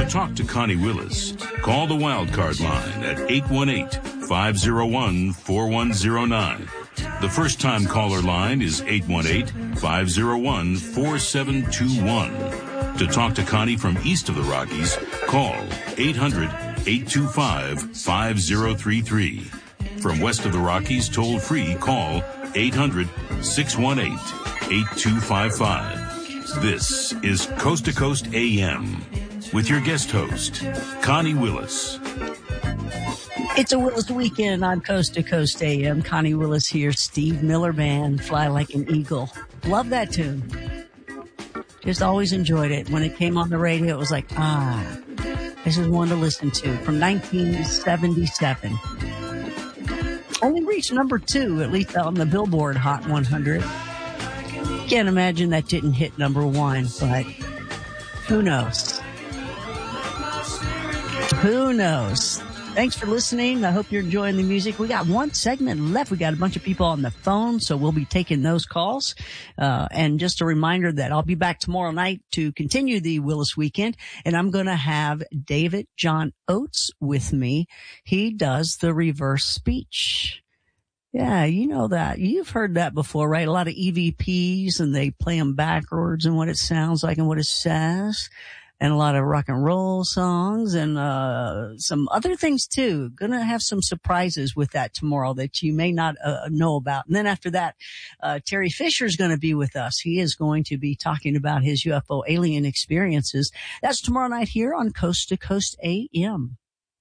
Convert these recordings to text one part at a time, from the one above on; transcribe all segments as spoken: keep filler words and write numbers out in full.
talk to Connie Willis, call the Wildcard line at eight one eight, five oh one, four one oh nine. The first-time caller line is eight one eight, five oh one, four seven two one. To talk to Connie from east of the Rockies, call eight hundred, eight two five, five oh three three. From west of the Rockies, toll-free, call eight hundred, six one eight, eight two five five. This is Coast to Coast A M with your guest host, Connie Willis. It's a Willis weekend on Coast to Coast A M. Connie Willis here. Steve Miller Band, Fly Like an Eagle. Love that tune. Just always enjoyed it. When it came on the radio, it was like, ah, this is one to listen to. From nineteen seventy-seven. Only reached number two, at least on the Billboard Hot one hundred. Can't imagine that didn't hit number one, but who knows? Who knows? Thanks for listening. I hope you're enjoying the music. We got one segment left. We got a bunch of people on the phone, so we'll be taking those calls. Uh, and just a reminder that I'll be back tomorrow night to continue the Willis weekend, and I'm going to have David John Oates with me. He does the reverse speech. Yeah, you know that. You've heard that before, right? A lot of E V Ps, and they play them backwards and what it sounds like and what it says. And a lot of rock and roll songs and uh some other things too. Gonna have some surprises with that tomorrow that you may not uh, know about. And then after that, uh Terry Fisher's gonna be with us. He is going to be talking about his U F O alien experiences. That's tomorrow night here on Coast to Coast A M.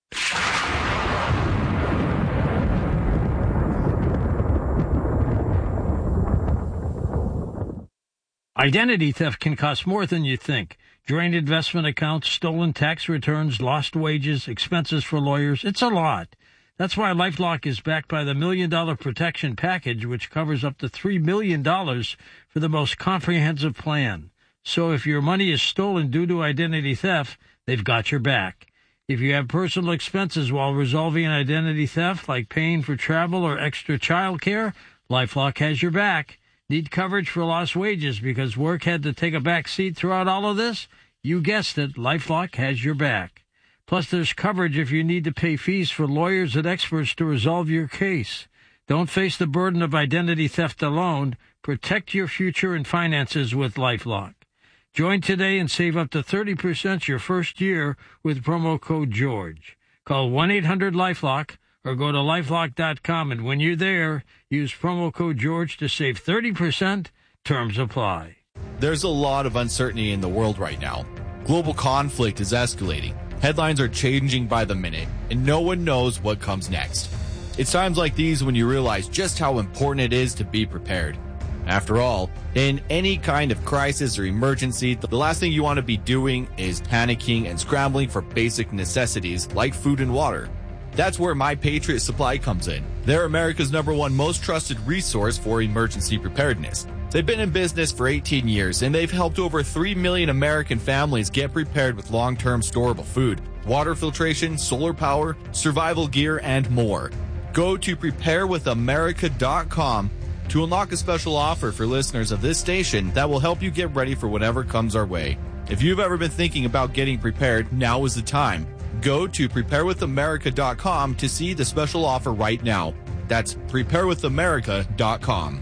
Identity theft can cost more than you think. Drained investment accounts, stolen tax returns, lost wages, expenses for lawyers. It's a lot. That's why LifeLock is backed by the Million Dollar Protection Package, which covers up to three million dollars for the most comprehensive plan. So if your money is stolen due to identity theft, they've got your back. If you have personal expenses while resolving an identity theft, like paying for travel or extra child care, LifeLock has your back. Need coverage for lost wages because work had to take a back seat throughout all of this? You guessed it, LifeLock has your back. Plus, there's coverage if you need to pay fees for lawyers and experts to resolve your case. Don't face the burden of identity theft alone. Protect your future and finances with LifeLock. Join today and save up to thirty percent your first year with promo code GEORGE. Call one eight hundred LifeLock or go to lifelock dot com, and when you're there, use promo code GEORGE to save thirty percent. Terms apply. There's a lot of uncertainty in the world right now. Global conflict is escalating. Headlines are changing by the minute, and no one knows what comes next. It's times like these when you realize just how important it is to be prepared. After all, in any kind of crisis or emergency, the last thing you want to be doing is panicking and scrambling for basic necessities like food and water. That's where My Patriot Supply comes in. They're America's number one most trusted resource for emergency preparedness. They've been in business for eighteen years, and they've helped over three million American families get prepared with long-term storable food, water filtration, solar power, survival gear, and more. Go to prepare with america dot com to unlock a special offer for listeners of this station that will help you get ready for whatever comes our way. If you've ever been thinking about getting prepared, now is the time. Go to prepare with america dot com to see the special offer right now. That's prepare with america dot com.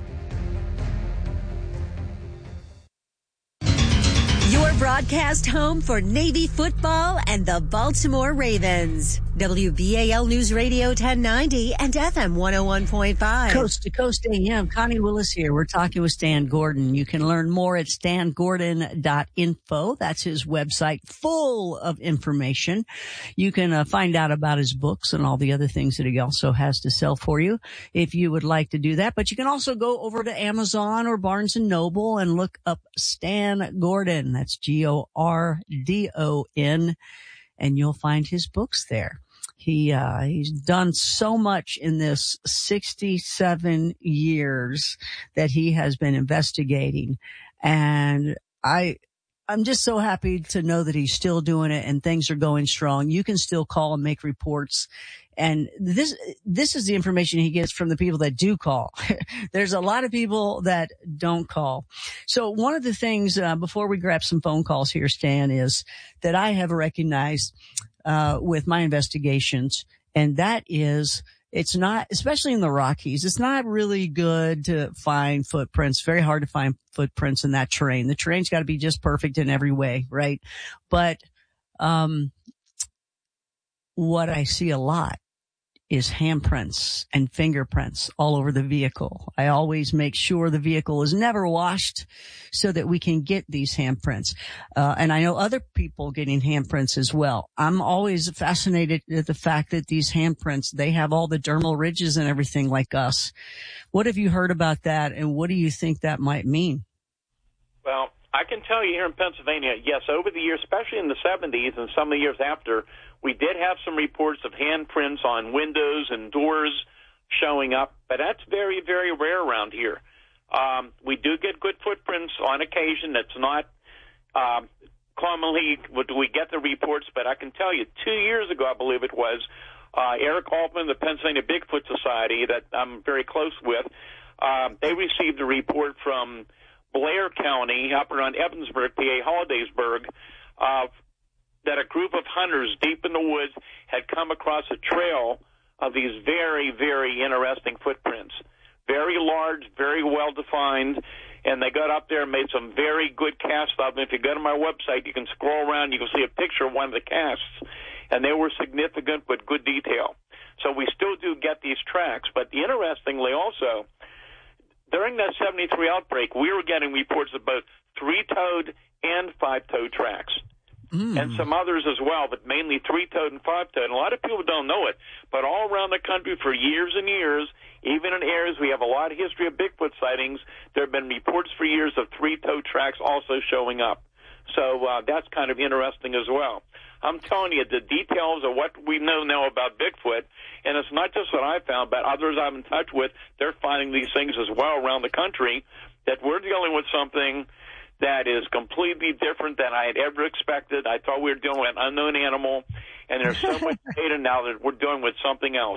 Your broadcast home for Navy football and the Baltimore Ravens. W B A L News Radio ten ninety and F M one oh one point five. Coast to Coast A M. Connie Willis here. We're talking with Stan Gordon. You can learn more at stan gordon dot info. That's his website, full of information. You can uh, find out about his books and all the other things that he also has to sell for you if you would like to do that. But you can also go over to Amazon or Barnes and Noble and look up Stan Gordon. That's G O R D O N. And you'll find his books there. He, uh, he's done so much in this sixty-seven years that he has been investigating. And I, I'm just so happy to know that he's still doing it and things are going strong. You can still call and make reports. And this, this is the information he gets from the people that do call. There's a lot of people that don't call. So one of the things, uh, before we grab some phone calls here, Stan, is that I have recognized, uh, with my investigations, and that is, it's not, especially in the Rockies, it's not really good to find footprints. Very hard to find footprints in that terrain. The terrain's got to be just perfect in every way, right? But, um, what I see a lot is handprints and fingerprints all over the vehicle. I always make sure the vehicle is never washed so that we can get these handprints. Uh, and I know other people getting handprints as well. I'm always fascinated at the fact that these handprints, they have all the dermal ridges and everything like us. What have you heard about that, and what do you think that might mean? Well, I can tell you here in Pennsylvania, yes, over the years, especially in the seventies and some of the years after, we did have some reports of handprints on windows and doors showing up, but that's very, very rare around here. Um, we do get good footprints on occasion. That's not um, commonly do we get the reports, but I can tell you, two years ago, I believe it was, uh, Eric Altman, the Pennsylvania Bigfoot Society, that I'm very close with, um, they received a report from Blair County, up around Evansburg, P A, Hollidaysburg, uh, that a group of hunters deep in the woods had come across a trail of these very, very interesting footprints. Very large, very well-defined, and they got up there and made some very good casts of them. If you go to my website, you can scroll around, you can see a picture of one of the casts, and they were significant with good detail. So we still do get these tracks, but interestingly also, during that seventy-three outbreak, we were getting reports of both three-toed and five-toed tracks. Mm. And some others as well, but mainly three-toed and five-toed. And a lot of people don't know it, but all around the country for years and years, even in areas we have a lot of history of Bigfoot sightings, there have been reports for years of three-toed tracks also showing up. So uh, that's kind of interesting as well. I'm telling you, the details of what we know now about Bigfoot, and it's not just what I found, but others I'm in touch with, they're finding these things as well around the country, that we're dealing with something that is completely different than I had ever expected. I thought we were dealing with an unknown animal, and there's so much data now that we're dealing with something else.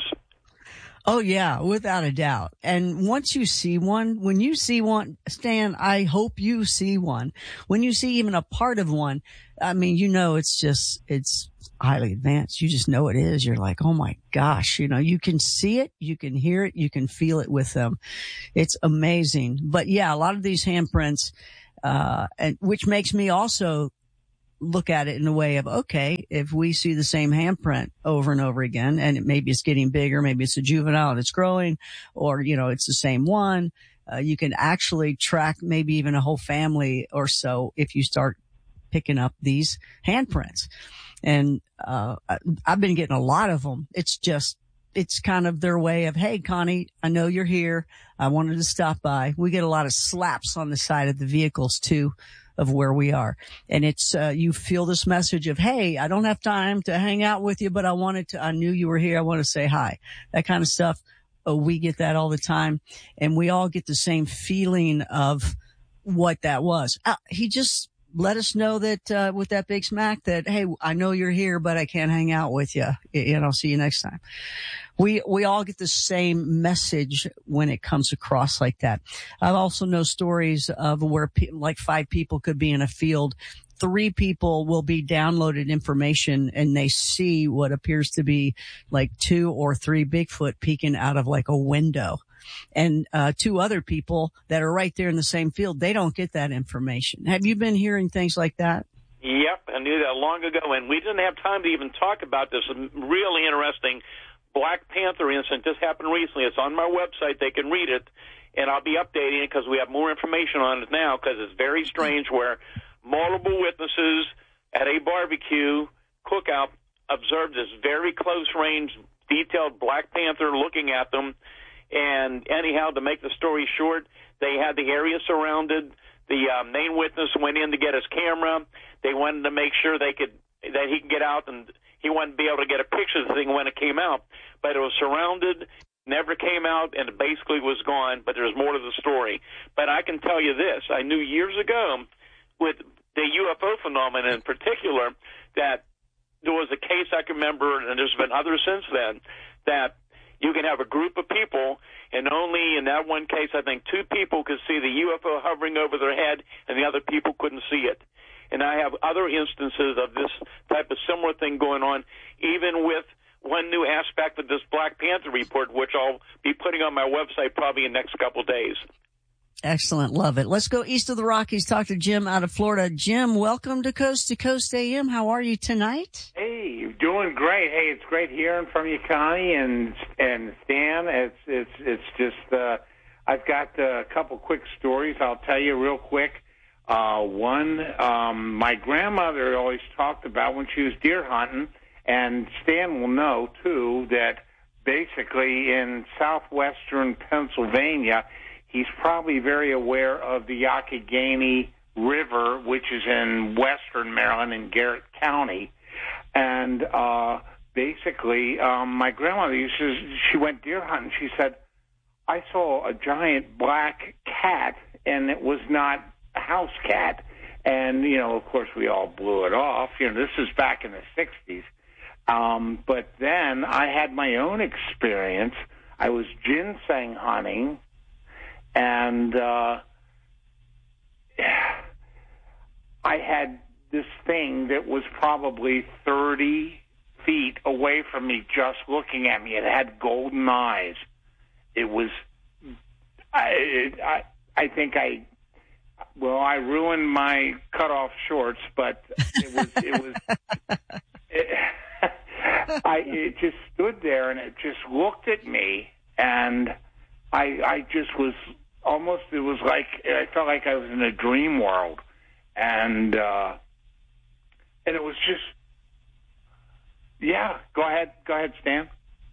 Oh, yeah, without a doubt. And once you see one, when you see one, Stan, I hope you see one. When you see even a part of one, I mean, you know, it's just, it's highly advanced. You just know it is. You're like, oh my gosh, you know, you can see it, you can hear it, you can feel it with them. It's amazing. But yeah, a lot of these handprints, uh, and which makes me also look at it in a way of, okay, if we see the same handprint over and over again, and it, maybe it's getting bigger, maybe it's a juvenile and it's growing, or, you know, it's the same one, uh, you can actually track maybe even a whole family or so if you start picking up these handprints. And, uh, I've been getting a lot of them. It's just, it's kind of their way of, hey, Connie, I know you're here. I wanted to stop by. We get a lot of slaps on the side of the vehicles too, of where we are. And it's, uh, you feel this message of, hey, I don't have time to hang out with you, but I wanted to, I knew you were here. I want to say hi. That kind of stuff. Uh, we get that all the time. And we all get the same feeling of what that was. Uh, he just let us know that, uh, with that Big Smack that, hey, I know you're here, but I can't hang out with you. And I'll see you next time. We, we all get the same message when it comes across like that. I also know stories of where pe- like five people could be in a field. Three people will be downloaded information and they see what appears to be like two or three Bigfoot peeking out of like a window. And, uh, two other people that are right there in the same field, they don't get that information. Have you been hearing things like that? Yep, I knew that long ago, and we didn't have time to even talk about this really interesting Black Panther incident. Just happened recently. It's on my website. They can read it, and I'll be updating it because we have more information on it now because it's very strange where multiple witnesses at a barbecue cookout observed this very close-range, detailed Black Panther looking at them. And anyhow, to make the story short, they had the area surrounded. The uh, main witness went in to get his camera. They wanted to make sure they could that he could get out, and he wouldn't be able to get a picture of the thing when it came out. But it was surrounded, never came out, and it basically was gone. But there's more to the story. But I can tell you this. I knew years ago with the U F O phenomenon in particular, that there was a case I can remember, and there's been others since then, that you can have a group of people, and only in that one case, I think two people could see the U F O hovering over their head, and the other people couldn't see it. And I have other instances of this type of similar thing going on, even with one new aspect of this Black Panther report, which I'll be putting on my website probably in the next couple of days. Excellent. Love it. Let's go east of the Rockies, talk to Jim out of Florida. Jim, welcome to Coast to Coast A M. How are you tonight? Hey, you're doing great. Hey, it's great hearing from you, Connie and and Stan. It's it's it's just uh, I've got a couple quick stories I'll tell you real quick. Uh, one, um, my grandmother always talked about when she was deer hunting, and Stan will know too that basically in southwestern Pennsylvania, he's probably very aware of the Youghiogheny River, which is in western Maryland in Garrett County. And uh, basically, um, my grandmother used to, she went deer hunting. She said, I saw a giant black cat, and it was not a house cat. And, you know, of course, we all blew it off. You know, this is back in the sixties. Um, but then I had my own experience. I was ginseng hunting. And uh, I had this thing that was probably thirty feet away from me just looking at me. It had golden eyes. It was, I, it, I, I think I, well, I ruined my cutoff shorts, but it was, it was, it, I, it just stood there and it just looked at me, and I, I just was almost, it was like, I felt like I was in a dream world. And, uh, and it was just, yeah, go ahead. Go ahead, Stan.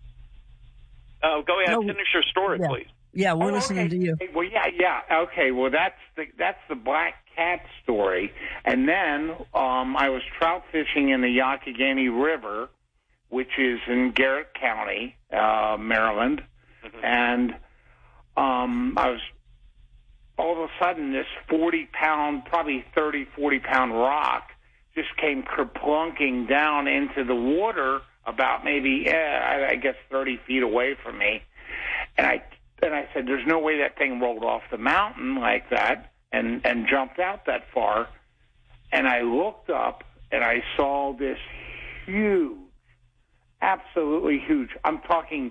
Uh, go ahead, No, finish your story, yeah. please. Yeah, we're Oh, listening okay. to you. Well, yeah, yeah. Okay, well, that's the, that's the black cat story. And then um, I was trout fishing in the Youghiogheny River, which is in Garrett County, uh, Maryland. Mm-hmm. And um, I was, all of a sudden, this forty-pound, probably thirty, forty-pound rock just came kerplunking down into the water about maybe, eh, I guess, thirty feet away from me. And I and I said, there's no way that thing rolled off the mountain like that and, and jumped out that far. And I looked up, and I saw this huge, absolutely huge, I'm talking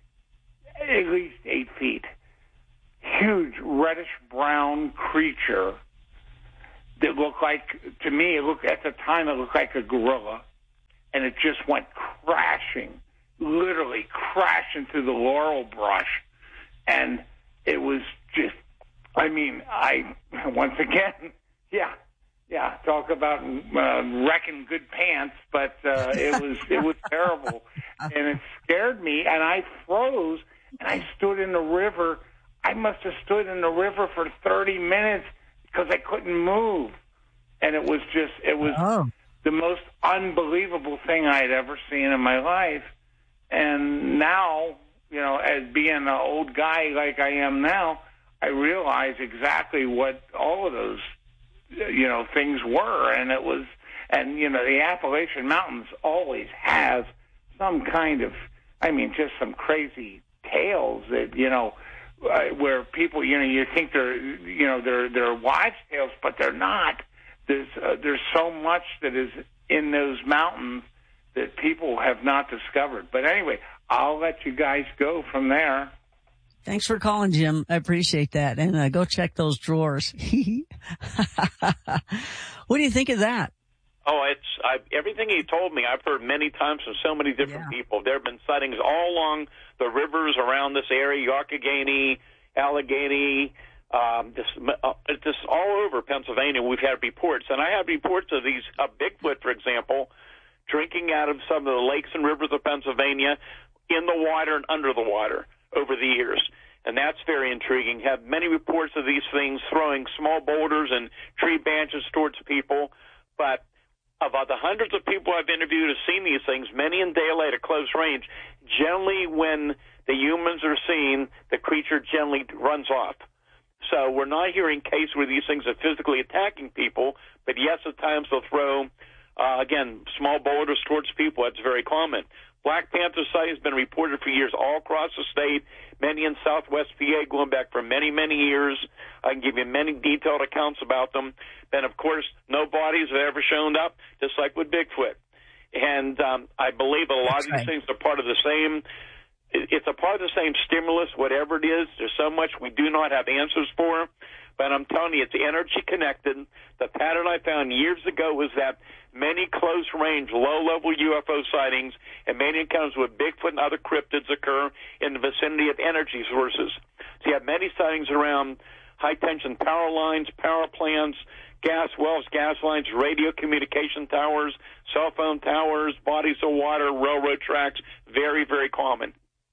at least eight feet, huge reddish-brown creature that looked like, to me, it looked at the time, it looked like a gorilla, and it just went crashing, literally crashing through the laurel brush, and it was just, I mean, I, once again, yeah, yeah, talk about uh, wrecking good pants, but uh, it was, it was terrible, and it scared me, and I froze, and I stood in the river. I must have stood in the river for thirty minutes because I couldn't move. And it was just, it was Oh. the most unbelievable thing I had ever seen in my life. And now, you know, as being an old guy like I am now, I realize exactly what all of those, you know, things were. And it was, and, you know, the Appalachian Mountains always have some kind of, I mean, just some crazy tales that, you know, Uh, where people, you know, you think they're, you know, they're they're wives' tales, but they're not. There's uh, there's so much that is in those mountains that people have not discovered. But anyway, I'll let you guys go from there. Thanks for calling, Jim. I appreciate that. And uh, go check those drawers. What do you think of that? Oh, it's I, everything he told me. I've heard many times from so many different Yeah. people. There have been sightings all along the rivers around this area: Youghiogheny, Allegheny, um, just, uh, just all over Pennsylvania. We've had reports, and I have reports of these uh, Bigfoot, for example, drinking out of some of the lakes and rivers of Pennsylvania, in the water and under the water over the years. And that's very intriguing. Have many reports of these things throwing small boulders and tree branches towards people, but about the hundreds of people I've interviewed have seen these things, many in daylight at close range. Generally, when the humans are seen, the creature generally runs off. So we're not hearing cases where these things are physically attacking people, but yes, at times they'll throw, uh, again, small boulders towards people. That's very common. Black Panther sightings have been reported for years all across the state, many in southwest P A going back for many, many years. I can give you many detailed accounts about them. Then, of course, no bodies have ever shown up, just like with Bigfoot. And um, I believe a lot That's of these right. things are part of the same, it's a part of the same stimulus, whatever it is. There's so much we do not have answers for. But I'm telling you, it's energy connected. The pattern I found years ago was that many close-range, low-level U F O sightings and many encounters with Bigfoot and other cryptids occur in the vicinity of energy sources. So you have many sightings around high-tension power lines, power plants, gas wells, gas lines, radio communication towers, cell phone towers, bodies of water, railroad tracks. Very, very common.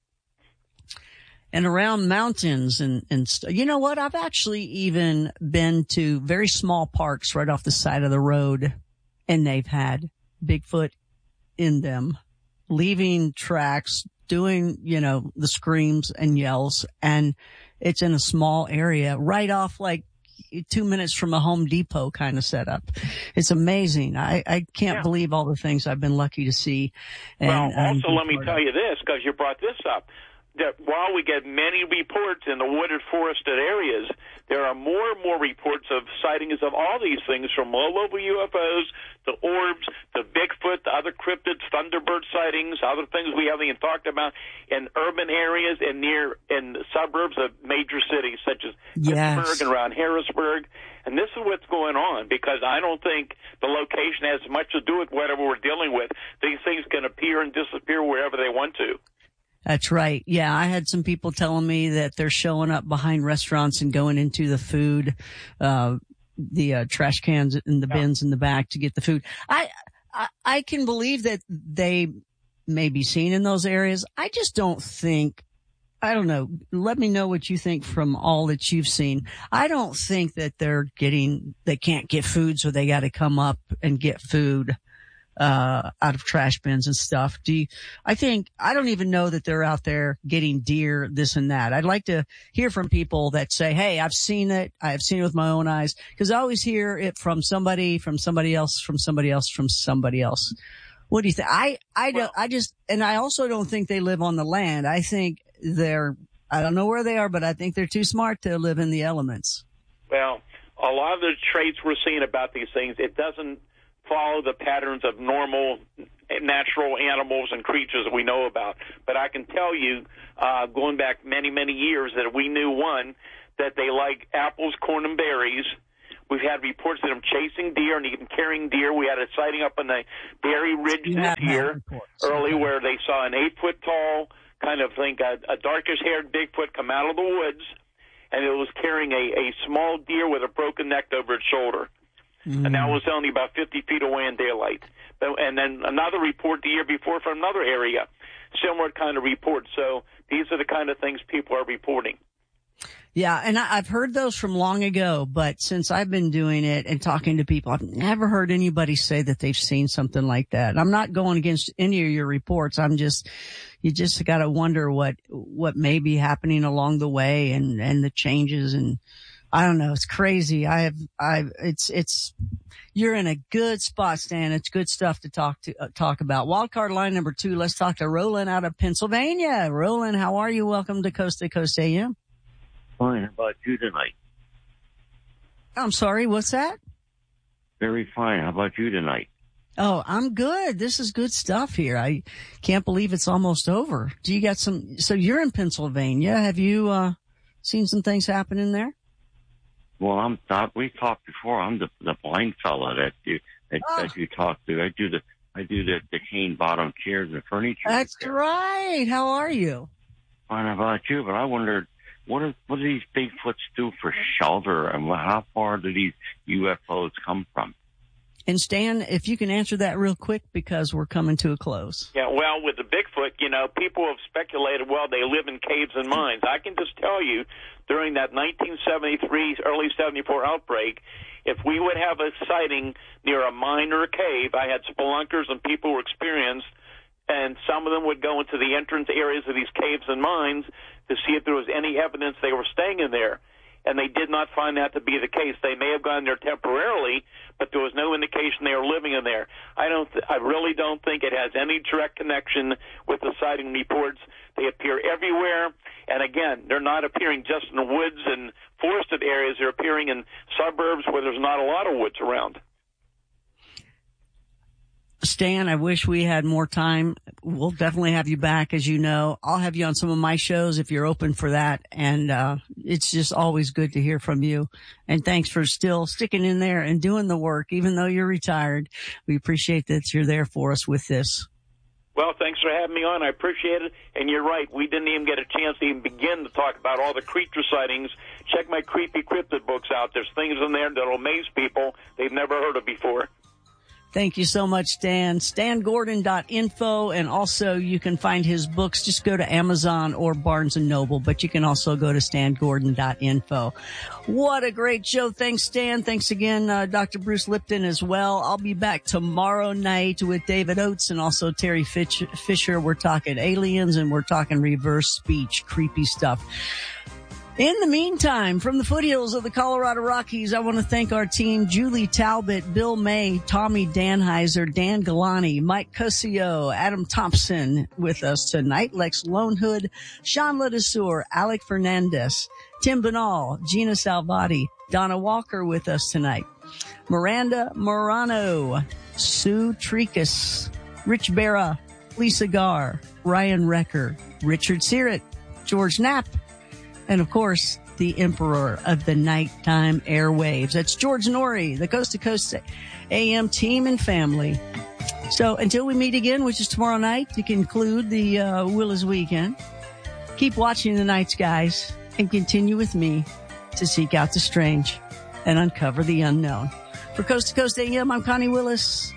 And around mountains and, and st- you know what? I've actually even been to very small parks right off the side of the road, and they've had Bigfoot in them, leaving tracks, doing, you know, the screams and yells. And it's in a small area right off like two minutes from a Home Depot kind of setup. It's amazing. I, I can't Yeah. believe all the things I've been lucky to see. And, well, and also let me tell you this, because you brought this up, that while we get many reports in the wooded, forested areas, there are more and more reports of sightings of all these things, from low-level U F Os to orbs to Bigfoot to other cryptids, Thunderbird sightings, other things we haven't even talked about in urban areas and near in the suburbs of major cities such as Yes. Pittsburgh and around Harrisburg. And this is what's going on, because I don't think the location has much to do with whatever we're dealing with. These things can appear and disappear wherever they want to. That's right. Yeah, I had some people telling me that they're showing up behind restaurants and going into the food, uh, the uh, trash cans and the bins in the back to get the food. I, I, I can believe that they may be seen in those areas. I just don't think, I don't know. Let me know what you think from all that you've seen. I don't think that they're getting, they can't get food, so they got to come up and get food uh out of trash bins and stuff. Do you, I think, I don't even know that they're out there getting deer, this and that. I'd like to hear from people that say, hey, I've seen it. I've seen it with my own eyes. Cause I always hear it from somebody, from somebody else, from somebody else, from somebody else. What do you think? I, I don't, I just, and I also don't think they live on the land. I think they're, I don't know where they are, but I think they're too smart to live in the elements. Well, a lot of the traits we're seeing about these things, it doesn't follow the patterns of normal natural animals and creatures that we know about. But I can tell you, uh, going back many, many years, that we knew, one, that they like apples, corn, and berries. We've had reports of them chasing deer and even carrying deer. We had a sighting up on the Berry Ridge You this have year, reports. early, Okay. where they saw an eight-foot-tall, kind of think a, a darkish-haired Bigfoot come out of the woods, and it was carrying a, a small deer with a broken neck over its shoulder. Mm. And that was only about fifty feet away in daylight. But, and then another report the year before from another area, similar kind of report. So these are the kind of things people are reporting. Yeah, and I, I've heard those from long ago, but since I've been doing it and talking to people, I've never heard anybody say that they've seen something like that. I'm not going against any of your reports. I'm just, you just got to wonder what, what may be happening along the way and, and the changes. And I don't know. It's crazy. I have, I, it's, it's, you're in a good spot, Stan. It's good stuff to talk to, uh, talk about. Wildcard line number two. Let's talk to Roland out of Pennsylvania. Roland, how are you? Welcome to Coast to Coast A M. Fine. How about you tonight? I'm sorry, what's that? Very fine. How about you tonight? Oh, I'm good. This is good stuff here. I can't believe it's almost over. Do you got some, so you're in Pennsylvania. Have you, uh, seen some things happening there? Well, I'm not, we talked before. I'm the, the blind fella that you, that, Oh. that you talked to. I do the, I do the, the cane bottom chairs and furniture. That's repair. right. How are you? Fine about you, but I wondered, what do, what do these Bigfoots do for shelter, and how far do these U F Os come from? And Stan, if you can answer that real quick because we're coming to a close. Yeah, well, with the Bigfoot, you know, people have speculated, well, they live in caves and mines. I can just tell you, during that nineteen seventy-three, early seventy-four outbreak, if we would have a sighting near a mine or a cave, I had spelunkers and people who were experienced, and some of them would go into the entrance areas of these caves and mines to see if there was any evidence they were staying in there. and they did not find that to be the case. They may have gone there temporarily, but there was no indication they were living in there. I don't. Th- I really don't think it has any direct connection with the sighting reports. They appear everywhere, and again, they're not appearing just in the woods and forested areas. They're appearing in suburbs where there's not a lot of woods around. Stan, I wish we had more time. We'll definitely have you back, as you know. I'll have you on some of my shows if you're open for that. And uh it's just always good to hear from you. And thanks for still sticking in there and doing the work, even though you're retired. We appreciate that you're there for us with this. Well, thanks for having me on. I appreciate it. And you're right. We didn't even get a chance to even begin to talk about all the creature sightings. Check my Creepy Cryptid books out. There's things in there that'll amaze people they've never heard of before. Thank you so much, Stan. Stan Gordon dot info, and also you can find his books. Just go to Amazon or Barnes and Noble, but you can also go to Stan Gordon dot info. What a great show. Thanks, Stan. Thanks again, uh, Doctor Bruce Lipton as well. I'll be back tomorrow night with David Oates and also Terry Fitch- Fisher. We're talking aliens and we're talking reverse speech, creepy stuff. In the meantime, from the foothills of the Colorado Rockies, I want to thank our team, Julie Talbot, Bill May, Tommy Danheiser, Dan Galani, Mike Cosio, Adam Thompson with us tonight, Lex Lonehood, Sean Ledesur, Alec Fernandez, Tim Banal, Gina Salvati, Donna Walker with us tonight, Miranda Morano, Sue Tricus, Rich Barra, Lisa Garr, Ryan Recker, Richard Searet, George Knapp, and, of course, the emperor of the nighttime airwaves. That's George Norrie, the Coast to Coast A M team and family. So until we meet again, which is tomorrow night to conclude the uh, Willis weekend, keep watching the night skies and continue with me to seek out the strange and uncover the unknown. For Coast to Coast A M, I'm Connie Willis.